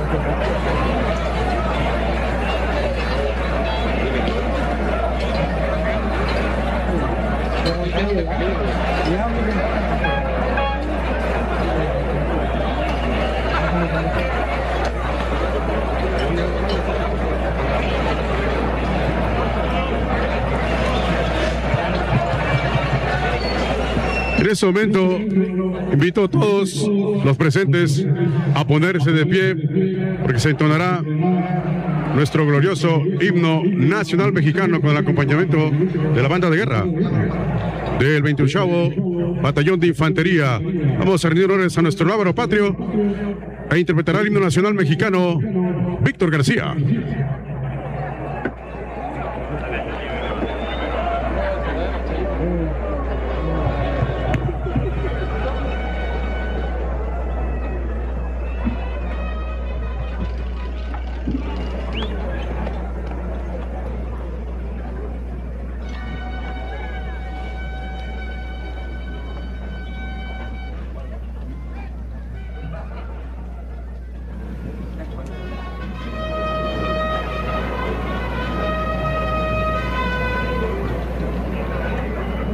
En este momento invito a todos los presentes a ponerse de pie porque se entonará nuestro glorioso himno nacional mexicano con el acompañamiento de la banda de guerra del 28º Batallón de Infantería. Vamos a rendir honores a nuestro lábaro patrio e interpretará el himno nacional mexicano Víctor García.